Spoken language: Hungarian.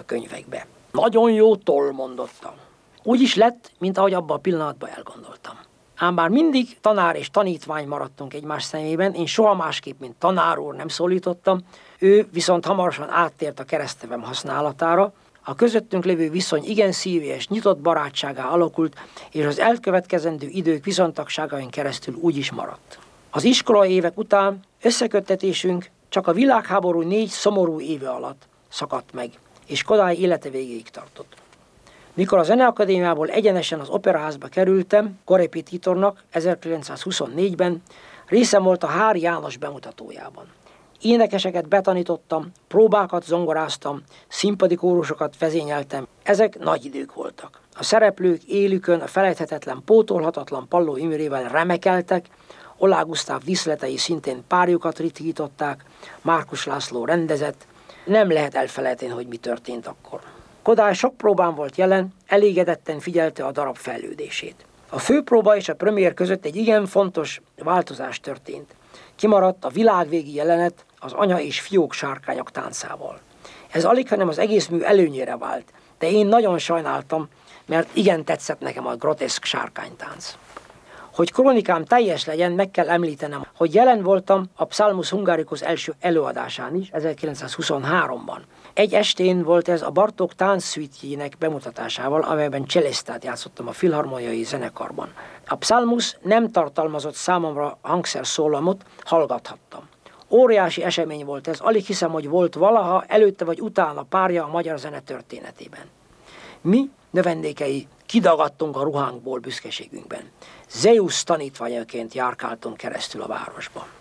könyvekbe. Nagyon jó toll, mondottam. Úgy is lett, mint ahogy abban a pillanatban elgondoltam. Ám bár mindig tanár és tanítvány maradtunk egymás szemében, én soha másképp, mint tanár úr nem szólítottam, ő viszont hamarosan áttért a keresztnevem használatára, a közöttünk lévő viszony igen szívélyes, nyitott barátságá alakult, és az elkövetkezendő idők viszontagságain keresztül úgy is maradt. Az iskolai évek után összeköttetésünk csak a világháború 4 szomorú éve alatt szakadt meg, és Kodály élete végéig tartott. Mikor a Zeneakadémiából egyenesen az Operaházba kerültem, korrepetitornak 1924-ben, részem volt a Háry János bemutatójában. Énekeseket betanítottam, próbákat zongoráztam, színpadi kórusokat vezényeltem. Ezek nagy idők voltak. A szereplők élükön a felejthetetlen, pótolhatatlan Palló Imrével remekeltek, Oláh Gusztáv díszletei szintén párjukat ritkították, Márkus László rendezett. Nem lehet elfelejteni, hogy mi történt akkor. Kodály sok próbán volt jelen, elégedetten figyelte a darab fejlődését. A főpróba és a premier között egy igen fontos változás történt. Kimaradt a világvégi jelenet az anya és fiók sárkányok táncával. Ez alighanem az egész mű előnyére vált, de én nagyon sajnáltam, mert igen tetszett nekem a groteszk sárkánytánc. Hogy krónikám teljes legyen, meg kell említenem, hogy jelen voltam a Psalmus Hungaricus első előadásán is, 1923-ban. Egy estén volt ez a Bartók táncszüitjének bemutatásával, amelyben cselesztát játszottam a Filharmoniai Zenekarban. A Psalmus nem tartalmazott számomra hangszerszólamot, hallgathattam. Óriási esemény volt ez, alig hiszem, hogy volt valaha előtte vagy utána párja a magyar zene történetében. Mi, növendékei, kidagadtunk a ruhánkból büszkeségünkben. Zeusz tanítványaként járkáltunk keresztül a városban.